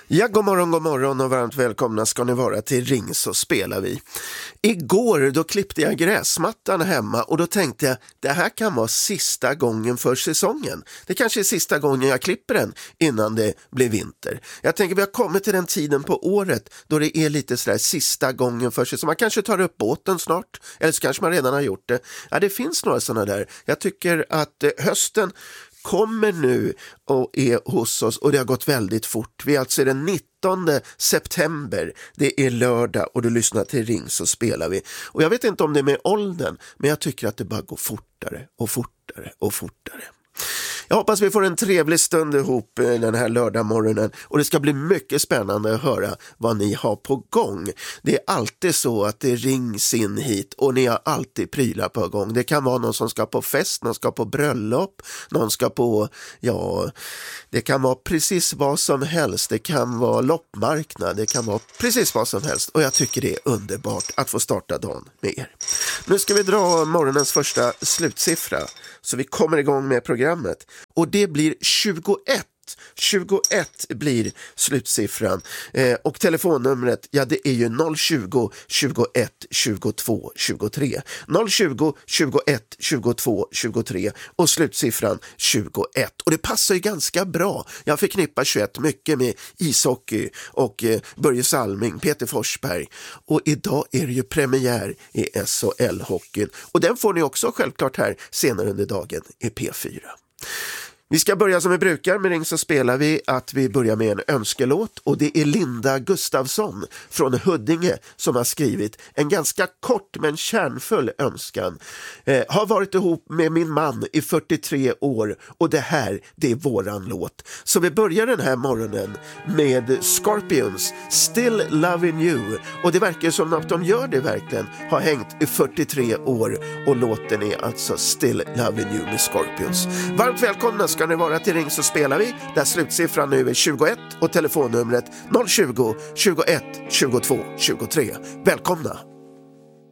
Ja, god morgon och varmt välkomna ska ni vara till Ring så spelar vi. Igår då klippte jag gräsmattan hemma och då tänkte jag det här kan vara sista gången för säsongen. Det kanske är sista gången jag klipper den innan det blir vinter. Jag tänker vi har kommit till den tiden på året då det är lite sådär sista gången för säsongen. Man kanske tar upp båten snart eller så kanske man redan har gjort det. Ja, det finns några sådana där. Jag tycker att hösten kommer nu och är hos oss och det har gått väldigt fort. Vi är alltså den 19 september, det är lördag och du lyssnar till Ring så spelar vi. Och jag vet inte om det är med åldern, men jag tycker att det bara går fortare och fortare och fortare. Jag hoppas vi får en trevlig stund ihop den här lördagmorgonen och det ska bli mycket spännande att höra vad ni har på gång. Det är alltid så att det rings in hit och ni har alltid prylar på gång. Det kan vara någon som ska på fest, någon ska på bröllop, någon ska på, ja, det kan vara precis vad som helst. Det kan vara loppmarknad, det kan vara precis vad som helst och jag tycker det är underbart att få starta dagen med er. Nu ska vi dra morgonens första slutsiffra så vi kommer igång med programmet. Och det blir 21. 21 blir slutsiffran och telefonnumret, ja det är ju 020 21 22 23 020 21 22 23 och slutsiffran 21 och det passar ju ganska bra. Jag förknippar 21 mycket med ishockey och Börje Salming, Peter Forsberg och idag är det ju premiär i SHL-hockeyn och den får ni också självklart här senare under dagen i P4. Vi ska börja som vi brukar med Ring så spelar vi att vi börjar med en önskelåt och det är Linda Gustafsson från Huddinge som har skrivit en ganska kort men kärnfull önskan. Har varit ihop med min man i 43 år och det här, det är våran låt. Så vi börjar den här morgonen med Scorpions Still Loving You och det verkar som att de gör det verkligen, har hängt i 43 år och låten är alltså Still Loving You med Scorpions. Varmt välkomna ska ni vara till Ring så spelar vi, där slutsiffran nu är 21 och telefonnumret 020 21 22 23. Välkomna!